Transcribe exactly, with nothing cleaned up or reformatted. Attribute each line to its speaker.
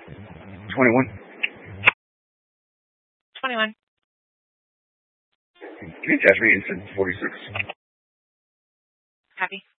Speaker 1: twenty-one.
Speaker 2: twenty-one.
Speaker 1: Can you attach me instant forty-six?
Speaker 2: Copy.